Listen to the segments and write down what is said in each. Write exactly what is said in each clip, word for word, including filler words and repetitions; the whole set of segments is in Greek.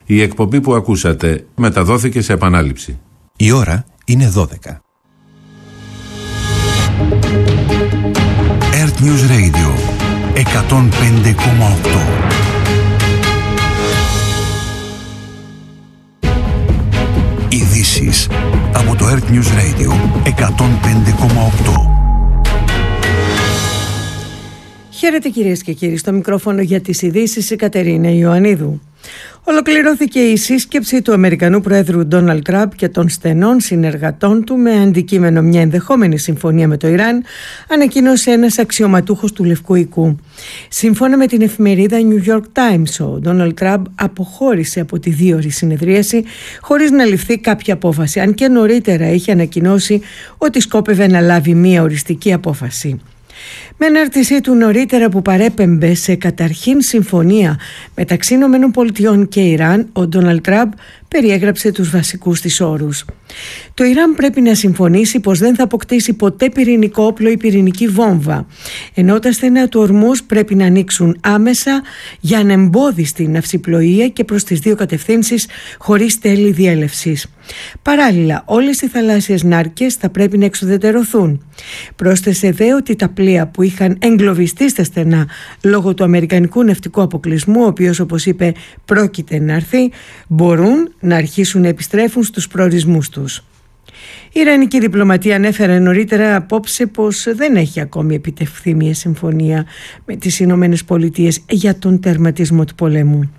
Η εκπομπή που ακούσατε μεταδόθηκε σε επανάληψη. Η ώρα είναι δώδεκα. Earth News Radio εκατόν πέντε κόμμα οκτώ. Ειδήσεις από το Earth News Radio εκατόν πέντε κόμμα οκτώ. Χαίρετε κυρίες και κύριοι, στο μικρόφωνο για τις ειδήσεις η Κατερίνα Ιωαννίδου. Ολοκληρώθηκε η σύσκεψη του Αμερικανού Προέδρου Ντόναλντ Τραμπ και των στενών συνεργατών του με αντικείμενο μια ενδεχόμενη συμφωνία με το Ιράν, ανακοίνωσε ένας αξιωματούχος του Λευκού Οικού. Σύμφωνα με την εφημερίδα New York Times, ο Ντόναλντ Τραμπ αποχώρησε από τη δύο-ωρη συνεδρίαση χωρίς να ληφθεί κάποια απόφαση, αν και νωρίτερα είχε ανακοινώσει ότι σκόπευε να λάβει μια οριστική απόφαση. Με ανάρτησή του νωρίτερα που παρέπεμπε σε καταρχήν συμφωνία μεταξύ ΗΠΑ και Ιράν, ο Ντόναλντ Τραμπ περιέγραψε τους βασικούς της όρους. Το Ιράν πρέπει να συμφωνήσει πως δεν θα αποκτήσει ποτέ πυρηνικό όπλο ή πυρηνική βόμβα, ενώ τα στενά του Ορμούζ πρέπει να ανοίξουν άμεσα για ανεμπόδιστη ναυσιπλοεία και προς τις δύο κατευθύνσεις χωρίς τέλη διέλευσης. Παράλληλα, όλες οι θαλάσσιες νάρκες θα πρέπει να εξουδετερωθούν. Πρόσθεσε δε ότι τα πλοία που είχαν εγκλωβιστεί στα στενά λόγω του αμερικανικού ναυτικού αποκλεισμού, ο οποίος, όπως είπε, πρόκειται να έρθει, μπορούν να αρχίσουν να επιστρέφουν στους προορισμούς τους. Η Ιρανική διπλωματία ανέφερε νωρίτερα απόψε πως δεν έχει ακόμη επιτευχθεί μια συμφωνία με τις Ηνωμένες Πολιτείες για τον τερματισμό του πολέμου.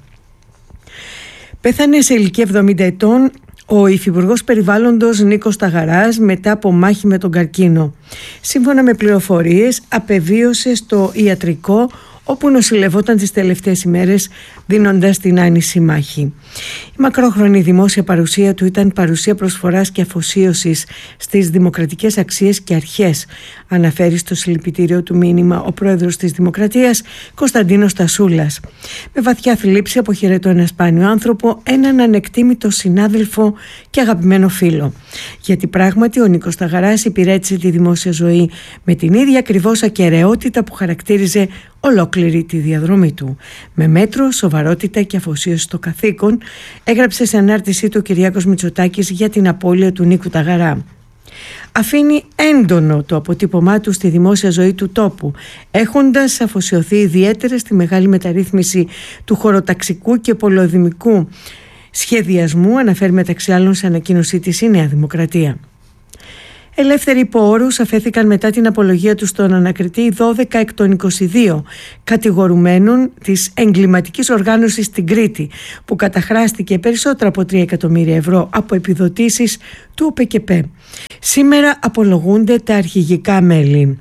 Πέθανε σε ηλικία εβδομήντα ετών ο υφυπουργός περιβάλλοντος Νίκος Σταγαράς μετά από μάχη με τον καρκίνο. Σύμφωνα με πληροφορίες, απεβίωσε στο ιατρικό όπου νοσηλευόταν τις τελευταίες ημέρες, δίνοντας την άνηση μάχη. Η μακρόχρονη δημόσια παρουσία του ήταν παρουσία προσφοράς και αφοσίωσης στις δημοκρατικές αξίες και αρχές, αναφέρει στο συλληπιτήριο του μήνυμα ο πρόεδρος της Δημοκρατίας, Κωνσταντίνος Τασούλας. Με βαθιά θλίψη αποχαιρετώ ένα σπάνιο άνθρωπο, έναν ανεκτήμητο συνάδελφο και αγαπημένο φίλο. Γιατί πράγματι ο Νίκος Σταγαράς υπηρέτησε τη δημόσια ζωή με την ίδια ακριβώς ακεραιότητα που χαρακτήριζε ολόκληρη τη διαδρομή του. Με μέτρο, σοβαρότητα και αφοσίωση στο καθήκον, έγραψε σε ανάρτησή του ο Κυριάκος Μητσοτάκης για την απώλεια του Νίκου Ταγαρά. Αφήνει έντονο το αποτύπωμά του στη δημόσια ζωή του τόπου, έχοντας αφοσιωθεί ιδιαίτερα στη μεγάλη μεταρρύθμιση του χωροταξικού και πολεοδημικού σχεδιασμού, αναφέρει μεταξύ άλλων σε ανακοίνωσή της η Νέα Δημοκρατία. Ελεύθεροι υπό όρους αφέθηκαν μετά την απολογία του στον ανακριτή δώδεκα εκ των είκοσι δύο κατηγορουμένων της εγκληματικής οργάνωσης στην Κρήτη, που καταχράστηκε περισσότερα από τρία εκατομμύρια ευρώ από επιδοτήσεις του ΟΠΕΚΕΠ. Σήμερα απολογούνται τα αρχηγικά μέλη.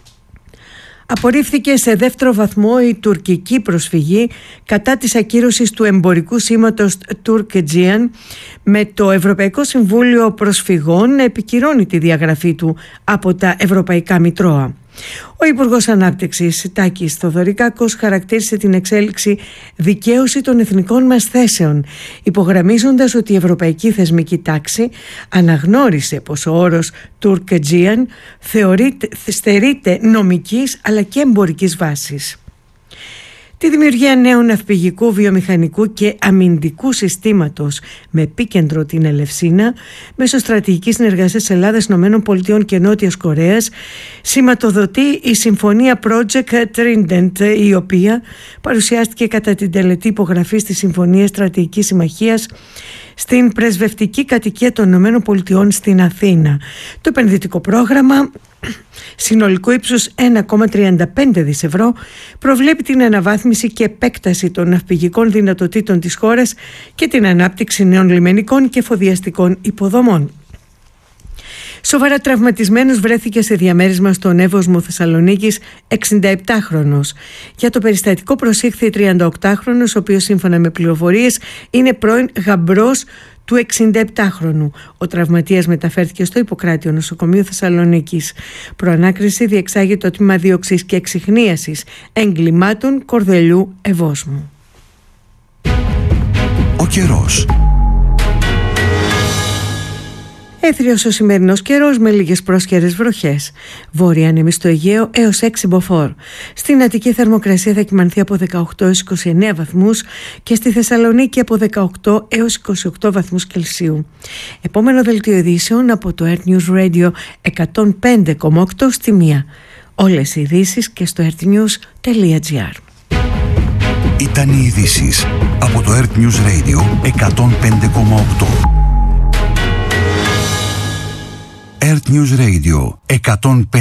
Απορρίφθηκε σε δεύτερο βαθμό η τουρκική προσφυγή κατά της ακύρωσης του εμπορικού σήματος Turk-Aegean, με το Ευρωπαϊκό Συμβούλιο Προσφυγών να επικυρώνει τη διαγραφή του από τα Ευρωπαϊκά Μητρώα. Ο Υπουργός Ανάπτυξης Τάκης Θοδωρικάκος χαρακτήρισε την εξέλιξη δικαίωση των εθνικών μας θέσεων, υπογραμμίζοντας ότι η ευρωπαϊκή θεσμική τάξη αναγνώρισε πως ο όρος Turk-Aegean στερείται νομικής αλλά και εμπορικής βάσης. Τη δημιουργία νέου ναυπηγικού, βιομηχανικού και αμυντικού συστήματος με επίκεντρο την Ελευσίνα μέσω στρατηγικής συνεργασίας Ελλάδας, ΗΠΑ και Νότιας Κορέας σηματοδοτεί η συμφωνία Project Trident, η οποία παρουσιάστηκε κατά την τελετή υπογραφή της Συμφωνίας Στρατηγικής Συμμαχίας στην πρεσβευτική κατοικία των ΗΠΑ στην Αθήνα. Το επενδυτικό πρόγραμμα, συνολικό ύψος ένα κόμμα τριάντα πέντε δισεκατομμύρια ευρώ, προβλέπει την αναβάθμιση και επέκταση των ναυπηγικών δυνατοτήτων της χώρας και την ανάπτυξη νέων λιμενικών και εφοδιαστικών υποδομών. Σοβαρά τραυματισμένος βρέθηκε σε διαμέρισμα στον Εύωσμο Θεσσαλονίκης εξηνταεπτάχρονος. Για το περιστατικό προσήχθη τριανταοκτάχρονος, ο οποίος σύμφωνα με πληροφορίες είναι πρώην γαμπρός του εξηνταεπτάχρονου. Ο τραυματίας μεταφέρθηκε στο Ιπποκράτιο Νοσοκομείο Θεσσαλονίκης. Προανάκριση διεξάγει το τμήμα δίωξης και εξιχνίασης εγκλημάτων Κορδελιού Ευόσμου. Ο καιρός. Έθριος ο σημερινός καιρός με λίγες πρόσχερες βροχές. Βόρεια ανέμη στο Αιγαίο έως έξι μποφόρ. Στην Αττική θερμοκρασία θα κυμανθεί από δεκαοκτώ έως είκοσι εννέα βαθμούς και στη Θεσσαλονίκη από δεκαοκτώ έως είκοσι οκτώ βαθμούς Κελσίου. Επόμενο δελτίο ειδήσεων από το Earth News Radio εκατόν πέντε κόμμα οκτώ στη μία. Όλες οι ειδήσεις και στο earthnews τελεία gr. Ήταν οι ειδήσεις από το Earth News Radio εκατόν πέντε κόμμα οκτώ. Earth News Radio εκατόν πέντε